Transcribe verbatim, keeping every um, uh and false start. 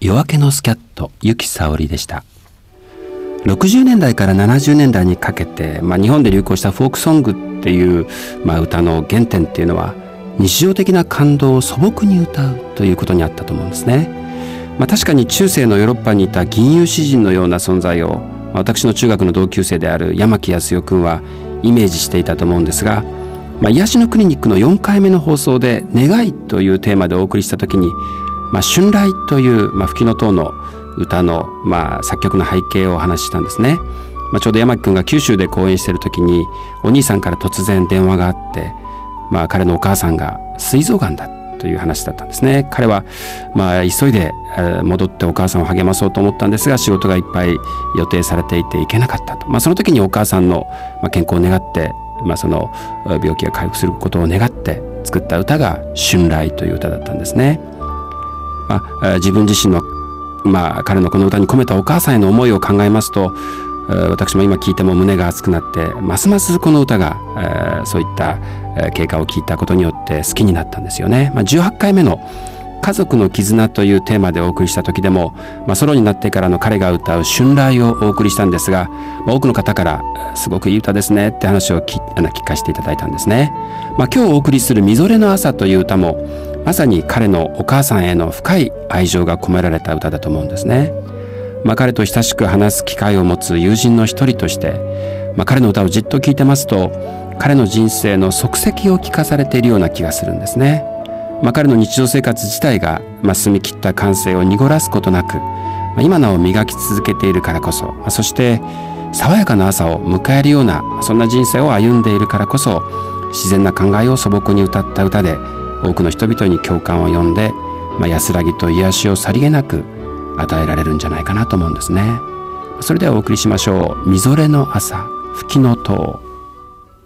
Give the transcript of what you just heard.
夜明けのスキャット、由紀さおりでした。ろくじゅうねんだいからななじゅうねんだいにかけて、まあ、日本で流行したフォークソングっていう、まあ、歌の原点っていうのは日常的な感動を素朴に歌うということにあったと思うんですね。まあ、確かに中世のヨーロッパにいた吟遊詩人のような存在を、まあ、私の中学の同級生である山木康代くんはイメージしていたと思うんですが、まあ、癒しのクリニックのよんかいめの放送で願いというテーマでお送りした時に、まあ、春来という、まあ、吹きの塔の歌の、まあ、作曲の背景をお話ししたんですね。まあ、ちょうど山木くんが九州で講演している時にお兄さんから突然電話があって、まあ、彼のお母さんが膵臓がんだという話だったんですね。彼は、まあ、急いで戻ってお母さんを励まそうと思ったんですが、仕事がいっぱい予定されていて行けなかったと。まあ、その時にお母さんの健康を願って、まあ、その病気が回復することを願って作った歌が春来という歌だったんですね。まあ、自分自身の、まあ、彼のこの歌に込めたお母さんへの思いを考えますと、私も今聞いても胸が熱くなって、ますますこの歌がそういった経過を聞いたことによって好きになったんですよね。まあ、じゅうはちかいめの家族の絆というテーマでお送りした時でも、まあ、ソロになってからの彼が歌う春来をお送りしたんですが、まあ、多くの方からすごくいい歌ですねって話を聞かせていただいたんですね。まあ、今日お送りするみぞれの朝という歌もまさに彼のお母さんへの深い愛情が込められた歌だと思うんですね。まあ、彼と親しく話す機会を持つ友人の一人として、まあ、彼の歌をじっと聴いてますと、彼の人生の足跡を聞かされているような気がするんですね。まあ、彼の日常生活自体が、まあ、澄み切った感性を濁らすことなく、まあ、今なお磨き続けているからこそ、まあ、そして爽やかな朝を迎えるような、そんな人生を歩んでいるからこそ、自然な考えを素朴に歌った歌で多くの人々に共感を呼んで、まあ、安らぎと癒しをさりげなく与えられるんじゃないかなと思うんですね。それではお送りしましょう。みぞれの朝、吹きの塔。